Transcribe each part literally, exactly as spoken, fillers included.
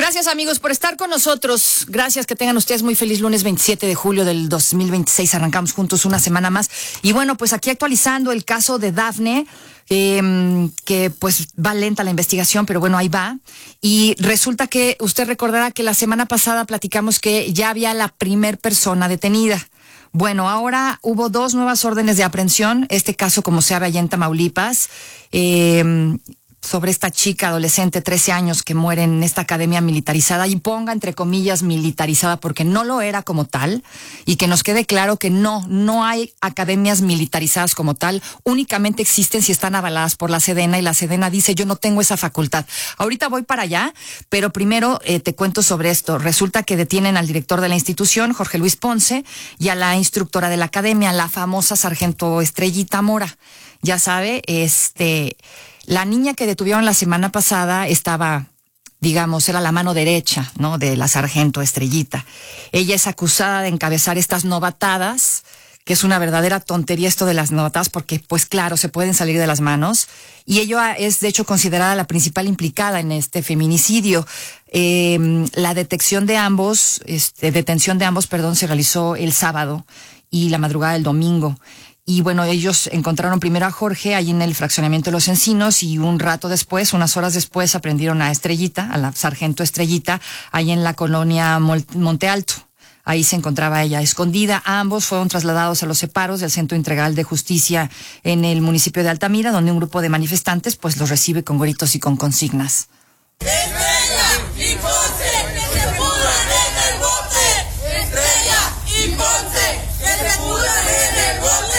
Gracias, amigos, por estar con nosotros. Gracias, que tengan ustedes muy feliz lunes veintisiete de julio del dos mil veintiséis. Arrancamos juntos una semana más. Y bueno, pues aquí actualizando el caso de Dafne, eh, que pues va lenta la investigación, pero bueno, ahí va. Y resulta que usted recordará que la semana pasada platicamos que ya había la primer persona detenida. Bueno, ahora hubo dos nuevas órdenes de aprehensión. Este caso, como se sabe, allá en Tamaulipas, eh, sobre esta chica adolescente, trece años, que muere en esta academia militarizada, y ponga entre comillas militarizada porque no lo era como tal, y que nos quede claro que no, no hay academias militarizadas como tal, únicamente existen si están avaladas por la Sedena, y la Sedena dice: yo no tengo esa facultad. Ahorita voy para allá, pero primero eh, te cuento sobre esto. Resulta que detienen al director de la institución, Jorge Luis Ponce, y a la instructora de la academia, la famosa sargento Estrellita Mora. Ya sabe, este... la niña que detuvieron la semana pasada estaba, digamos, era la mano derecha, ¿no?, de la sargento Estrellita. Ella es acusada de encabezar estas novatadas, que es una verdadera tontería esto de las novatadas, porque, pues claro, se pueden salir de las manos. Y ella es, de hecho, considerada la principal implicada en este feminicidio. Eh, la detección de ambos, este, detención de ambos, perdón, se realizó el sábado y la madrugada del domingo. Y bueno, ellos encontraron primero a Jorge ahí en el fraccionamiento de Los Encinos, y un rato después, unas horas después, aprendieron a Estrellita, a la sargento Estrellita, ahí en la colonia Monte Alto. Ahí se encontraba ella escondida. Ambos fueron trasladados a los separos del Centro Integral de Justicia en el municipio de Altamira, donde un grupo de manifestantes pues los recibe con gritos y con consignas. ¡Estrella y Ponce, que se pudran en el bote! ¡Estrella y Ponce, que se pudran en el bote!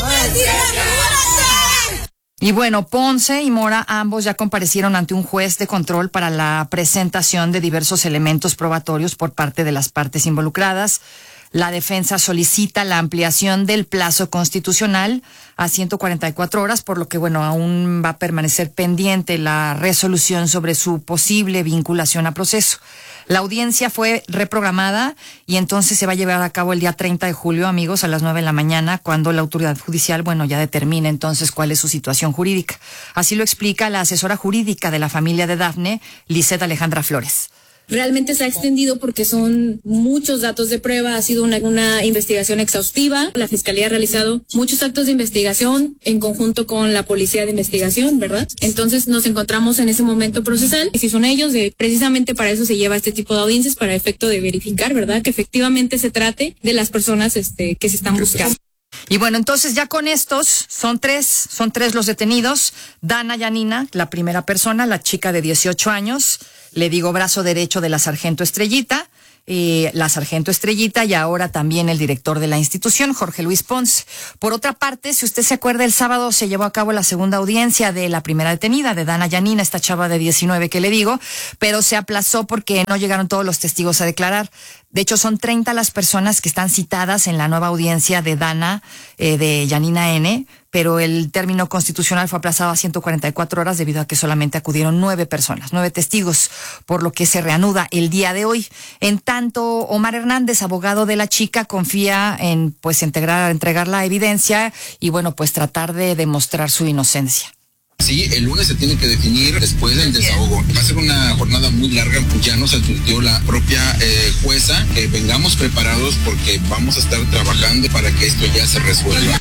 Y bueno, Ponce y Mora ambos ya comparecieron ante un juez de control para la presentación de diversos elementos probatorios por parte de las partes involucradas. La defensa solicita la ampliación del plazo constitucional a ciento cuarenta y cuatro horas, por lo que, bueno, aún va a permanecer pendiente la resolución sobre su posible vinculación a proceso. La audiencia fue reprogramada y entonces se va a llevar a cabo el día treinta de julio, amigos, a las nueve de la mañana, cuando la autoridad judicial, bueno, ya determine entonces cuál es su situación jurídica. Así lo explica la asesora jurídica de la familia de Dafne, Lisette Alejandra Flores. Realmente se ha extendido porque son muchos datos de prueba, ha sido una, una investigación exhaustiva. La Fiscalía ha realizado muchos actos de investigación en conjunto con la Policía de Investigación, ¿verdad? Entonces nos encontramos en ese momento procesal, y si son ellos, de, precisamente para eso se lleva este tipo de audiencias, para efecto de verificar, ¿verdad?, que efectivamente se trate de las personas este, que se están buscando. Y bueno, entonces ya con estos, son tres, son tres los detenidos. Dana Yanina, la primera persona, la chica de dieciocho años, le digo brazo derecho de la sargento Estrellita, eh, la sargento Estrellita, y ahora también el director de la institución, Jorge Luis Ponce. Por otra parte, si usted se acuerda, el sábado se llevó a cabo la segunda audiencia de la primera detenida, de Dana Yanina, esta chava de diecinueve que le digo, pero se aplazó porque no llegaron todos los testigos a declarar. De hecho, son treinta las personas que están citadas en la nueva audiencia de Dana, eh, de Yanina N., pero el término constitucional fue aplazado a ciento cuarenta y cuatro horas debido a que solamente acudieron nueve personas, nueve testigos, por lo que se reanuda el día de hoy. En tanto, Omar Hernández, abogado de la chica, confía en pues integrar, entregar la evidencia y bueno, pues tratar de demostrar su inocencia. Sí, el lunes se tiene que definir después del desahogo. Va a ser una jornada muy larga, ya nos advirtió la propia eh, jueza que vengamos preparados porque vamos a estar trabajando para que esto ya se resuelva.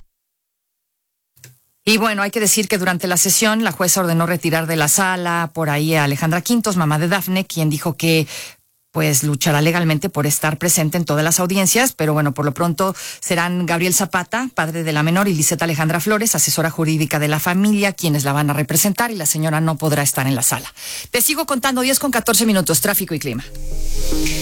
Y bueno, hay que decir que durante la sesión la jueza ordenó retirar de la sala por ahí a Alejandra Quintos, mamá de Dafne, quien dijo que pues luchará legalmente por estar presente en todas las audiencias, pero bueno, por lo pronto serán Gabriel Zapata, padre de la menor, y Lisette Alejandra Flores, asesora jurídica de la familia, quienes la van a representar, y la señora no podrá estar en la sala. Te sigo contando, diez con catorce minutos, tráfico y clima.